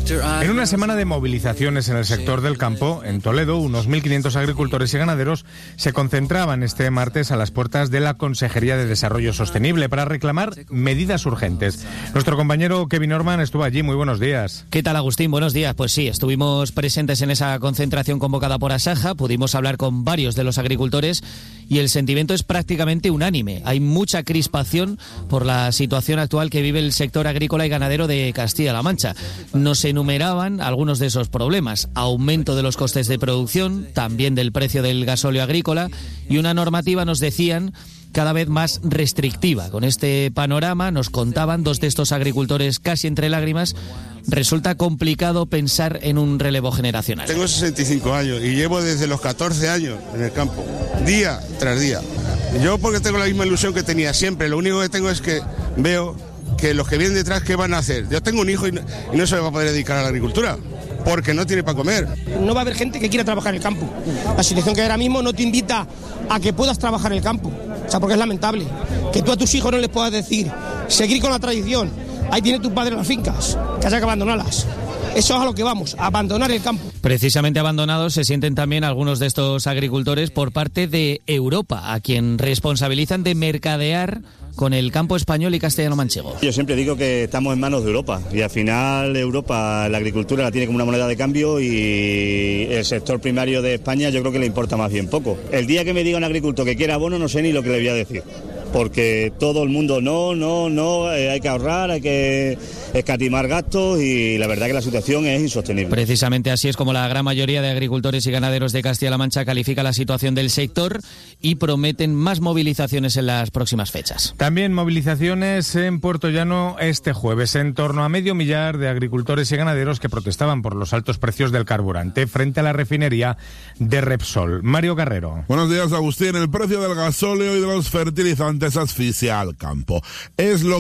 En una semana de movilizaciones en el sector del campo, en Toledo, unos 1.500 agricultores y ganaderos se concentraban este martes a las puertas de la Consejería de Desarrollo Sostenible para reclamar medidas urgentes. Nuestro compañero Kevin Orman estuvo allí. Muy buenos días. ¿Qué tal, Agustín? Buenos días. Pues sí, estuvimos presentes en esa concentración convocada por Asaja, pudimos hablar con varios de los agricultores y el sentimiento es prácticamente unánime. Hay mucha crispación por la situación actual que vive el sector agrícola y ganadero de Castilla-La Mancha. Nos enumeraban algunos de esos problemas: aumento de los costes de producción, también del precio del gasóleo agrícola y una normativa, nos decían, cada vez más restrictiva. Con este panorama, nos contaban dos de estos agricultores casi entre lágrimas, resulta complicado pensar en un relevo generacional. Tengo 65 años y llevo desde los 14 años en el campo, día tras día. Yo porque tengo la misma ilusión que tenía siempre, lo único que tengo es que veo que los que vienen detrás, ¿qué van a hacer? Yo tengo un hijo y no se va a poder dedicar a la agricultura, porque no tiene para comer. No va a haber gente que quiera trabajar en el campo. La situación que hay ahora mismo no te invita a que puedas trabajar en el campo. O sea, porque es lamentable que tú a tus hijos no les puedas decir, seguir con la tradición. Ahí tiene tu padre las fincas, que haya que abandonarlas. Eso es a lo que vamos, a abandonar el campo. Precisamente abandonados se sienten también algunos de estos agricultores por parte de Europa, a quien responsabilizan de mercadear con el campo español y castellano-manchego. Yo siempre digo que estamos en manos de Europa y al final Europa la agricultura la tiene como una moneda de cambio y el sector primario de España yo creo que le importa más bien poco. El día que me diga un agricultor que quiera abono no sé ni lo que le voy a decir, porque todo el mundo no, hay que ahorrar, hay que escatimar gastos y la verdad que la situación es insostenible. Precisamente así es como la gran mayoría de agricultores y ganaderos de Castilla-La Mancha califica la situación del sector y prometen más movilizaciones en las próximas fechas. También movilizaciones en Puertollano este jueves. En torno a 500 de agricultores y ganaderos que protestaban por los altos precios del carburante frente a la refinería de Repsol. Mario Carrero. Buenos días, Agustín. El precio del gasóleo y de los fertilizantes asfixia al campo. Es lo